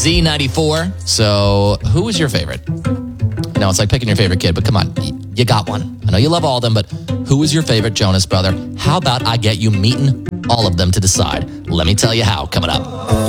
Z94. So who was your favorite? No, it's like picking your favorite kid, but come on, you got one. I know you love all of them, but who is your favorite Jonas brother? How about I get you meeting all of them to decide? Let me tell you how, coming up.